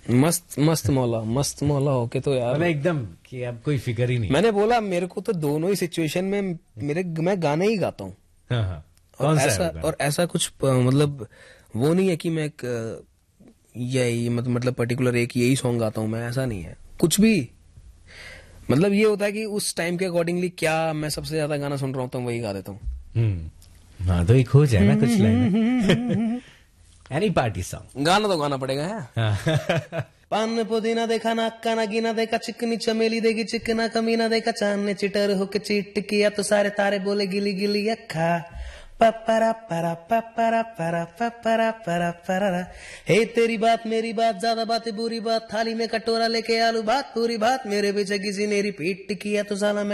मस्त मस्त मौला होके तो यार मतलब एकदम कि अब कोई फिक्र ही नहीं। मैंने बोला मेरे को तो दोनों ही सिचुएशन में मैं गाने ही गाता हूँ। हाँ हाँ। कौन सा है वो गाना? और ऐसा कुछ मतलब वो नहीं है कि मैं एक यही मतलब पर्टिकुलर एक यही सॉन्ग गाता हूँ मैं, ऐसा नहीं है कुछ भी। मतलब ये होता है कि उस टाइम के अकॉर्डिंगली क्या मैं सबसे ज्यादा गाना सुन रहा हूँ तो वही गा देता हूँ। हाँ तो एक हो जाए ना कुछ लाइन एनी पार्टी सॉन्ग। गाना तो गाना पड़ेगा है। हाँ। पान में पुदीना देखा, नाका ना गिना देखा, चिकनी चमेली देखी, चिकना कमीना देखा, चांद ने चिटर होके चीट किया तो सारे तारे बोले गिली गिली अखा। पपरा परा पपरा परा पपरा परा परा। हे तेरी बात मेरी बात, ज्यादा बातें बुरी बात, थाली में कटोरा लेके आलू भात पूरी बात, मेरे पीछे किसी ने रिपीट किया तो साला